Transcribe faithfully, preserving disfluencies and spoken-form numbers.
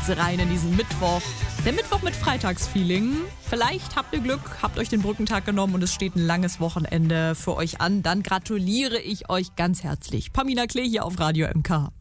geht's rein in diesen Mittwoch. Der Mittwoch mit Freitagsfeeling. Vielleicht habt ihr Glück, habt euch den Brückentag genommen und es steht ein langes Wochenende für euch an. Dann gratuliere ich euch ganz herzlich. Pamina Klee hier auf Radio M K.